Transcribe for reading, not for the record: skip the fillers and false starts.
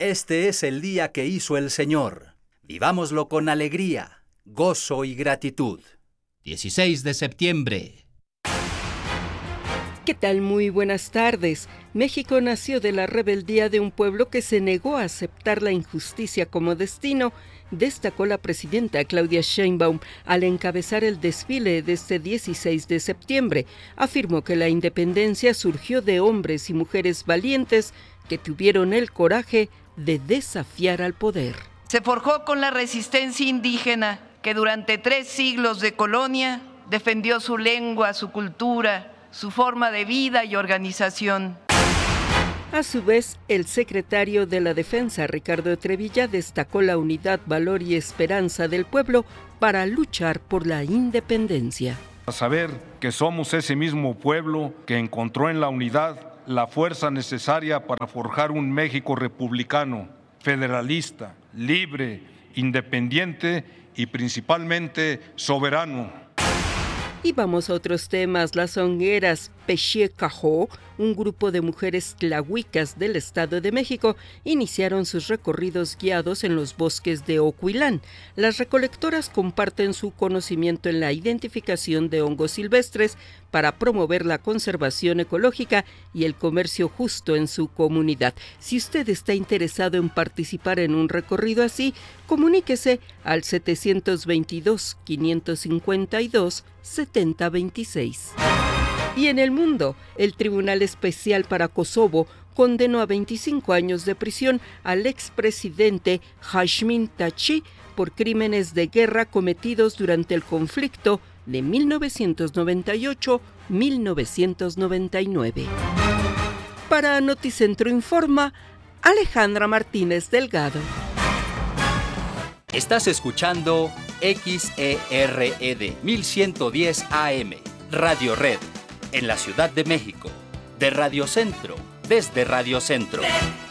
Este es el día que hizo el Señor. Vivámoslo con alegría, gozo y gratitud. 16 de septiembre. ¿Qué tal? Muy buenas tardes. México nació de la rebeldía de un pueblo que se negó a aceptar la injusticia como destino, destacó la presidenta Claudia Sheinbaum al encabezar el desfile de este 16 de septiembre. Afirmó que la independencia surgió de hombres y mujeres valientes que tuvieron el coraje de desafiar al poder. Se forjó con la resistencia indígena que durante 3 siglos de colonia defendió su lengua, su cultura, su forma de vida y organización. A su vez, el secretario de la Defensa, Ricardo Trevilla, destacó la unidad, valor y esperanza del pueblo para luchar por la independencia. A saber que somos ese mismo pueblo que encontró en la unidad la fuerza necesaria para forjar un México republicano, federalista, libre, independiente y principalmente soberano. Y vamos a otros temas. Las hongueras Pechie Cajó, un grupo de mujeres tlahuicas del Estado de México, iniciaron sus recorridos guiados en los bosques de Ocuilán. Las recolectoras comparten su conocimiento en la identificación de hongos silvestres para promover la conservación ecológica y el comercio justo en su comunidad. Si usted está interesado en participar en un recorrido así, comuníquese al 722-552-7026. Y en el mundo, el Tribunal Especial para Kosovo condenó a 25 años de prisión al expresidente Hashim Thaçi por crímenes de guerra cometidos durante el conflicto de 1998-1999. Para Noticentro Informa, Alejandra Martínez Delgado. Estás escuchando XERED 1110 AM, Radio Red, en la Ciudad de México, de Radio Centro, desde Radio Centro.